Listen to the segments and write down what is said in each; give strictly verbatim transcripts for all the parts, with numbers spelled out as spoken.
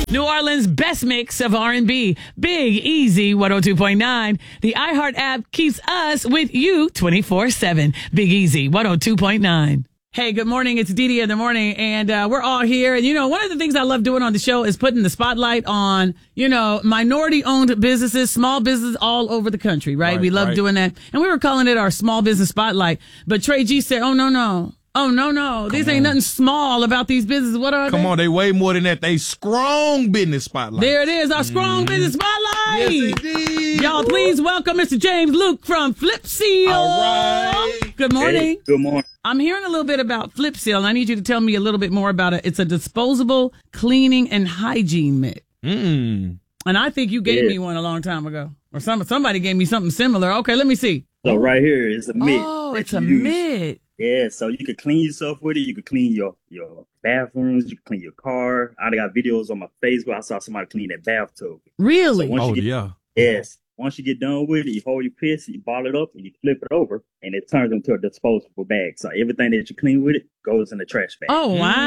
New Orleans' best mix of R and B. Big Easy one oh two point nine. The iHeart app keeps us with you twenty-four seven. Big Easy one oh two point nine. Hey, good morning. It's Dee Dee in the morning, and uh, we're all here. And, you know, one of the things I love doing on the show is putting the spotlight on, you know, minority-owned businesses, small businesses all over the country, right? right we love right. doing that. And we were calling it our small business spotlight. But Trey G said, oh, no, no. Oh, no, no. This ain't nothing small about these businesses. What are Come they? on, they way more than that. They strong business spotlight. There it is, our strong mm. business spotlight. Yes, indeed. Y'all, please welcome Mister James Luke from Flip Seal. All right. Good morning. Hey, good morning. I'm hearing a little bit about Flip Seal, and I need you to tell me a little bit more about it. It's a disposable cleaning and hygiene mitt. Mm. And I think you gave Yeah. me one a long time ago. Or some somebody gave me something similar. Okay, let me see. So right here is a mitt. Oh, that it's you a use. mitt. Yeah, so you can clean yourself with it. You can clean your, your bathrooms. You can clean your car. I got videos on my Facebook. I saw somebody clean that bathtub. Really? So once Oh, you get, yeah. Yes. Once you get done with it, you hold your piss, you bottle it up, and you flip it over, and it turns into a disposable bag. So everything that you clean with it goes in the trash bag. Oh, wow.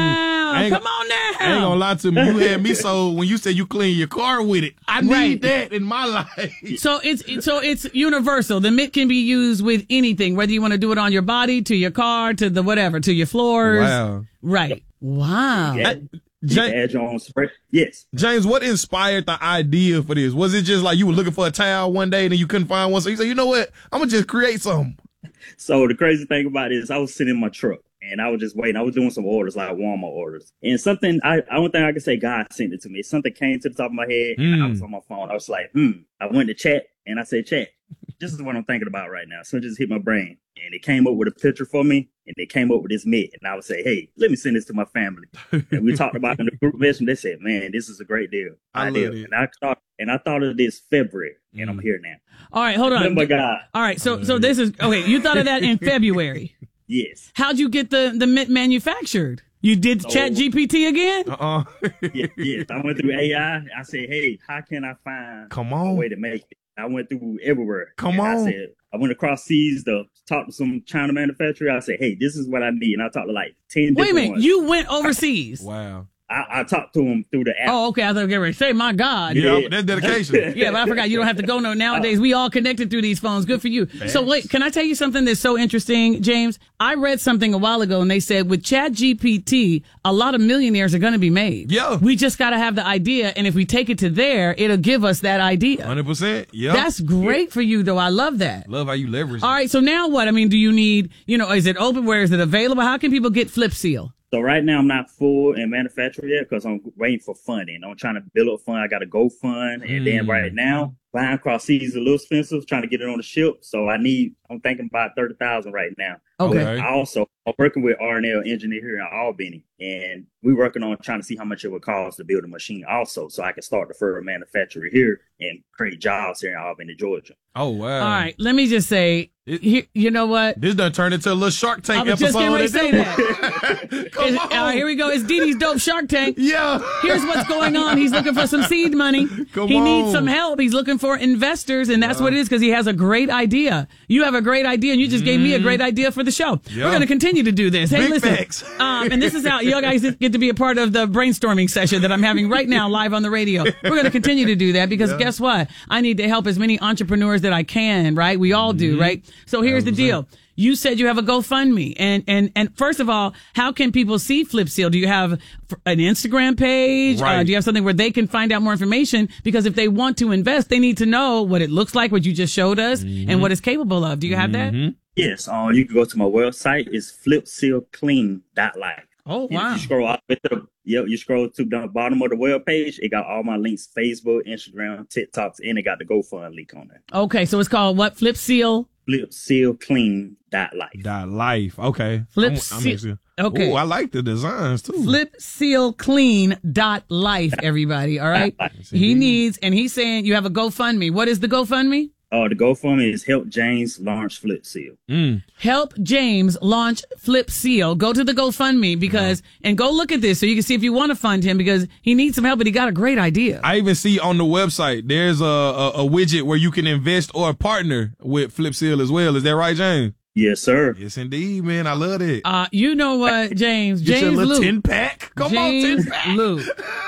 I ain't Come go- on now. I ain't gonna lie to me. You had me so when you said you clean your car with it. I need Right. that in my life. So it's so it's universal. The mitt can be used with anything, whether you want to do it on your body, to your car, to the whatever, to your floors. Wow. Right. Wow. Yeah. You can Ja- add your own spray. Yes. James, what inspired the idea for this? Was it just like you were looking for a towel one day and then you couldn't find one? So you said, you know what? I'm going to just create something. So the crazy thing about it is I was sitting in my truck and I was just waiting. I was doing some orders, like Walmart orders. And something, I, I don't think I can say God sent it to me. Something came to the top of my head and I was on my phone. I was like, hmm. I went to chat and I said, chat, this is what I'm thinking about right now. So it just hit my brain. And it came up with a picture for me and they came up with this mitt. And I would say, hey, let me send this to my family. And we talked about it in the group message. They said, man, this is a great deal. I idea. love it. And I thought, and I thought of this February and I'm Mm. here now. All right, hold on. Remember God. All right, so so this is okay. You thought of that in February. Yes. How'd you get the the mitt manufactured? You did So- Chat G P T again? Uh-uh. yes, yes. I went through A I. I said, hey, how can I find Come a on. way to make it? I went through everywhere. Come and on. I said, I went across seas to talk to some China manufacturer. I said, hey, this is what I need. And I talked to like ten Wait a different minute, ones. you went overseas. Wow. I, I talked to them through the app. Oh, okay. I thought you were going to say, my God. Yeah, Yeah. that's dedication. Yeah, but I forgot you don't have to go no nowadays. We all connected through these phones. Good for you. So wait, can I tell you something that's so interesting, James? I read something a while ago and they said with Chat G P T, a lot of millionaires are going to be made. Yeah. We just got to have the idea. And if we take it to there, it'll give us that idea. one hundred percent. Yeah. That's great for you though. I love that. Love how you leverage All it. right. So now what? I mean, do you need, you know, is it open? Where is it available? How can people get Flip Seal? So right now I'm not full in manufacturing yet because I'm waiting for funding. I'm trying to build up fund. I got to go fund. And then Mm. right now, buying across seas is a little expensive, trying to get it on the ship. So I need, I'm thinking about thirty thousand right now. Okay. Okay. I also, I'm working with R and L Engineer here in Albany, and we're working on trying to see how much it would cost to build a machine also, so I can start the further manufacturer here and create jobs here in Albany, Georgia. Oh, wow. All right. Let me just say, It- here, you know what? This done turned into a little Shark Tank I was episode. just getting ready to say that. Come It's- on. all right, here we go. It's Dee Dee's Dope Shark Tank. Yeah. Here's what's going on. He's looking for some seed money. Come he needs on. some help. He's looking for investors, and that's what it is because he has a great idea. You have a great idea, and you just gave me a great idea for the show. Yeah. We're going to continue to do this. Hey, Big listen. facts. Um, and this is how you guys get to be a part of the brainstorming session that I'm having right now live on the radio. We're going to continue to do that because Yeah. guess what? I need to help as many entrepreneurs that I can, right? We all do, right? So here's the deal. You said you have a GoFundMe, and and and first of all, how can people see Flip Seal? Do you have an Instagram page? Right. Uh, do you have something where they can find out more information? Because if they want to invest, they need to know what it looks like, what you just showed us, and what it's capable of. Do you have that? Yes, um, you can go to my website. It's flip seal clean dot life. Oh And wow! if you scroll all the way to the, yep, you scroll to the bottom of the web page. It got all my links: Facebook, Instagram, TikToks, and it got the GoFund link on there. Okay, so it's called what? Flip Seal. flip seal clean dot life. Dot life. Okay. Flip I'm, I'm seal- actually- okay. Ooh, I like the designs too. Flip Seal Clean dot life. Everybody, all right. He needs, and he's saying you have a GoFundMe. What is the GoFundMe? Uh, the GoFundMe is Help James Launch Flip Seal. Mm. Help James launch Flip Seal. Go to the GoFundMe because, and go look at this so you can see if you want to fund him because he needs some help, but he got a great idea. I even see on the website there's a, a, a widget where you can invest or partner with Flip Seal as well. Is that right, James? Yes, sir. Yes, indeed, man. I love it. Uh, you know what, James? Get James your little Luke. tin pack. Come James on, tin pack. Luke.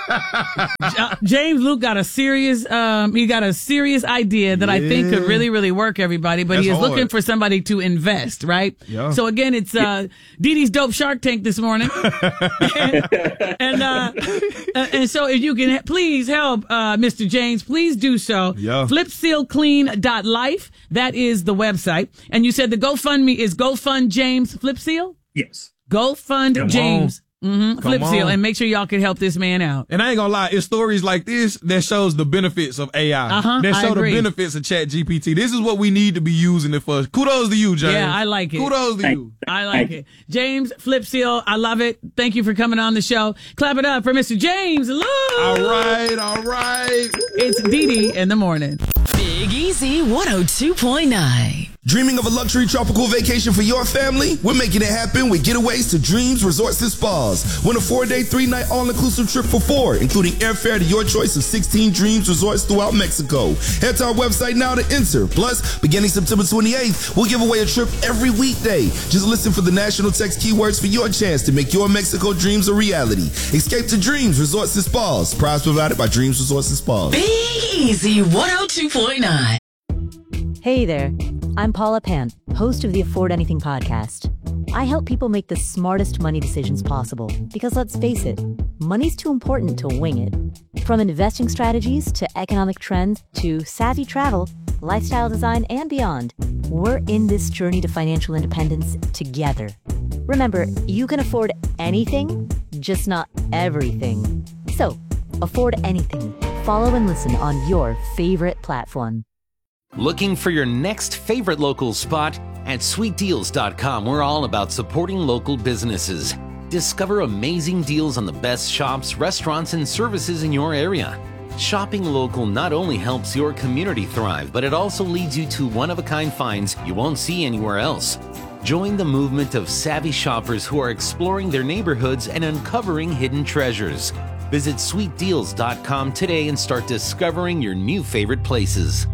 uh, James Luke got a serious, um, he got a serious idea that yeah. I think could really, really work, everybody. But That's he is hard. looking for somebody to invest, right? Yeah. So again, it's uh, Dee Dee's Dope Shark Tank this morning, and and, uh, and so if you can please help uh, Mister James, please do so. Yeah. flip seal clean dot life. That is the website. And you said the GoFundMe is GoFund James Flip Seal? Yes. GoFund Come James. Mm-hmm. Flip on. Seal, and make sure y'all can help this man out. And I ain't gonna lie, it's stories like this that shows the benefits of A I. Uh-huh, that show I agree. the benefits of Chat G P T. This is what we need to be using it for. Kudos to you, James. Yeah, I like it. Kudos to Thank, you. I like it. James Flip Seal, I love it. Thank you for coming on the show. Clap it up for Mister James Luke. All right, all right. It's Dee Dee in the morning. Big Easy one oh two point nine. Dreaming of a luxury tropical vacation for your family? We're making it happen with Getaways to Dreams Resorts and Spas. Win a four-day, three-night all-inclusive trip for four, including airfare to your choice of sixteen Dreams Resorts throughout Mexico. Head to our website now to enter. Plus, beginning September twenty-eighth, we'll give away a trip every weekday. Just listen for the national text keywords for your chance to make your Mexico dreams a reality. Escape to Dreams Resorts and Spas. Prize provided by Dreams Resorts and Spas. Big Easy one oh two point nine. Hey there, I'm Paula Pant, host of the Afford Anything podcast. I help people make the smartest money decisions possible because, let's face it, money's too important to wing it. From investing strategies to economic trends to savvy travel, lifestyle design, and beyond, we're in this journey to financial independence together. Remember, you can afford anything, just not everything. So, afford anything. Follow and listen on your favorite platform. Looking for your next favorite local spot? At sweet deals dot com, we're all about supporting local businesses. Discover amazing deals on the best shops, restaurants, and services in your area. Shopping local not only helps your community thrive, but it also leads you to one-of-a-kind finds you won't see anywhere else. Join the movement of savvy shoppers who are exploring their neighborhoods and uncovering hidden treasures. Visit sweet deals dot com today and start discovering your new favorite places.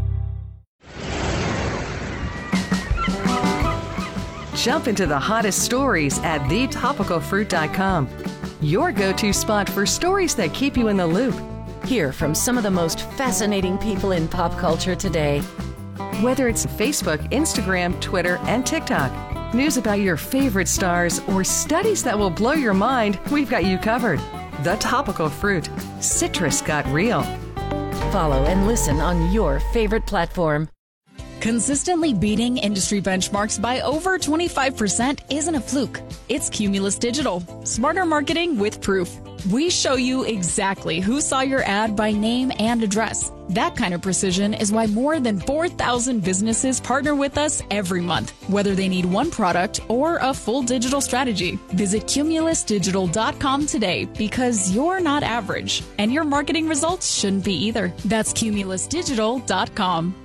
Jump into the hottest stories at the topical fruit dot com. Your go-to spot for stories that keep you in the loop. Hear from some of the most fascinating people in pop culture today. Whether it's Facebook, Instagram, Twitter, and TikTok, news about your favorite stars, or studies that will blow your mind, we've got you covered. The Topical Fruit. Citrus got real. Follow and listen on your favorite platform. Consistently beating industry benchmarks by over twenty-five percent isn't a fluke. It's Cumulus Digital. Smarter marketing with proof. We show you exactly who saw your ad by name and address. That kind of precision is why more than four thousand businesses partner with us every month, whether they need one product or a full digital strategy. Visit cumulus digital dot com today because you're not average, and your marketing results shouldn't be either. That's cumulus digital dot com.